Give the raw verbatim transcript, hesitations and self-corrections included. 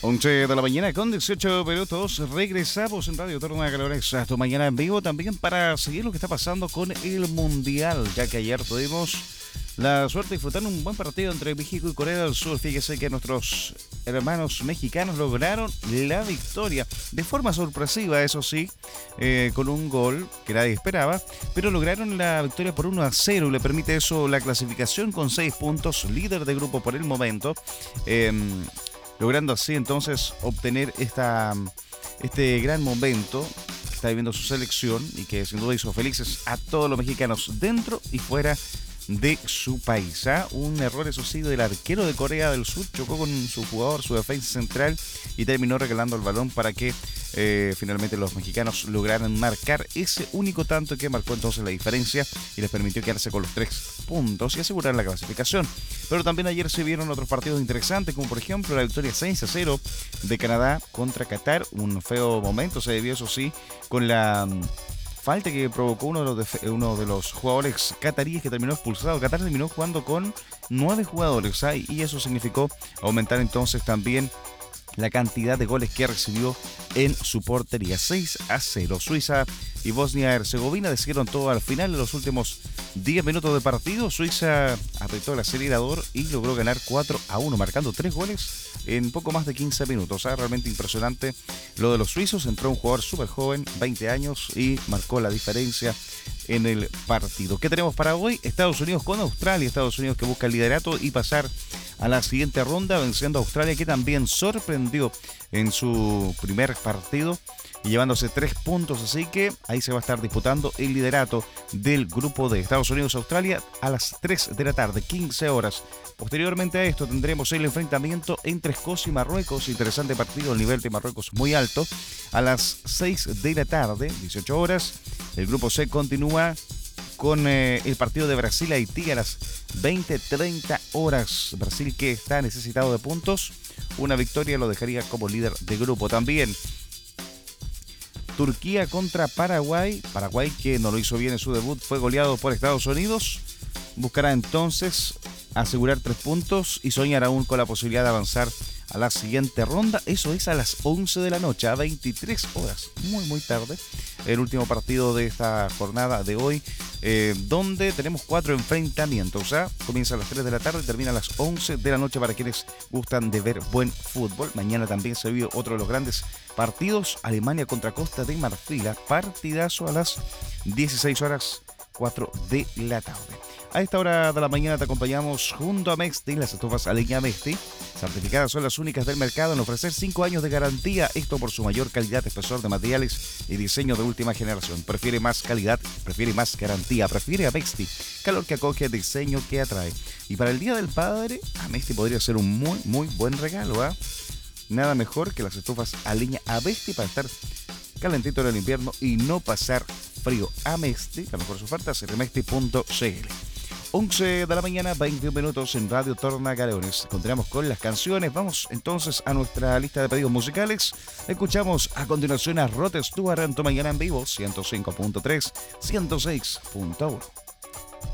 once de la mañana con dieciocho minutos. Regresamos en Radio Torna Calores hasta mañana en vivo también para seguir lo que está pasando con el Mundial, ya que ayer tuvimos la suerte de disfrutar un buen partido entre México y Corea del Sur. Fíjese que nuestros hermanos mexicanos lograron la victoria de forma sorpresiva, eso sí, eh, con un gol que nadie esperaba, pero lograron la victoria por uno a cero y le permite eso la clasificación con seis puntos, líder de grupo por el momento, eh, logrando así entonces obtener esta, este gran momento que está viviendo su selección y que sin duda hizo felices a todos los mexicanos dentro y fuera de su país. ¿eh? Un error, eso sí, del arquero de Corea del Sur, chocó con su jugador, su defensa central y terminó regalando el balón para que eh, finalmente los mexicanos lograran marcar ese único tanto que marcó entonces la diferencia y les permitió quedarse con los tres puntos y asegurar la clasificación. Pero también ayer se vieron otros partidos interesantes, como por ejemplo la victoria seis a cero de Canadá contra Qatar. Un feo momento se debió, eso sí, con la falta que provocó uno de los, def- uno de los jugadores cataríes que terminó expulsado. Qatar terminó jugando con nueve jugadores, ¿eh? Y eso significó aumentar entonces también la cantidad de goles que recibió en su portería. seis a cero. Suiza y Bosnia-Herzegovina decidieron todo al final. En los últimos diez minutos de partido, Suiza apretó el acelerador y logró ganar cuatro a uno, marcando tres goles en poco más de quince minutos. ¿eh? Realmente impresionante lo de los suizos. Entró un jugador súper joven, veinte años, y marcó la diferencia en el partido. ¿Qué tenemos para hoy? Estados Unidos con Australia. Estados Unidos que busca el liderato y pasar a la siguiente ronda, venciendo a Australia, que también sorprendió en su primer partido y llevándose tres puntos, así que ahí se va a estar disputando el liderato del grupo de Estados Unidos-Australia a las tres de la tarde, quince horas. Posteriormente a esto tendremos el enfrentamiento entre Escocia y Marruecos, interesante partido, el nivel de Marruecos muy alto, a las seis de la tarde, dieciocho horas. El grupo C continúa con eh, el partido de Brasil-Haití a las veinte treinta horas. Brasil, que está necesitado de puntos, una victoria lo dejaría como líder de grupo. También Turquía contra Paraguay. Paraguay, que no lo hizo bien en su debut, fue goleado por Estados Unidos. Buscará entonces asegurar tres puntos y soñar aún con la posibilidad de avanzar a la siguiente ronda. Eso es a las once de la noche, a veintitrés horas, muy muy tarde. El último partido de esta jornada de hoy, eh, donde tenemos cuatro enfrentamientos. O sea, comienza a las tres de la tarde y termina a las once de la noche para quienes gustan de ver buen fútbol. Mañana también se vio otro de los grandes partidos, Alemania contra Costa de Marfil, partidazo a las dieciséis horas, cuatro de la tarde. A esta hora de la mañana te acompañamos junto a Mexti, las estufas a leña Mexti. Certificadas son las únicas del mercado en ofrecer cinco años de garantía. Esto por su mayor calidad, espesor de materiales y diseño de última generación. Prefiere más calidad, prefiere más garantía, prefiere a Mexti. Calor que acoge, diseño que atrae. Y para el Día del Padre, a Mexti podría ser un muy, muy buen regalo. ¿eh? Nada mejor que las estufas a leña a Mexti para estar calentito en el invierno y no pasar frío. A Mexti, la mejor oferta es remexti punto c l. once de la mañana, veintiún minutos en Radio Torna Galeones. Continuamos con las canciones. Vamos entonces a nuestra lista de pedidos musicales. Escuchamos a continuación a Rod Stewart en Tu Mañana en Vivo, ciento cinco punto tres, ciento seis punto uno.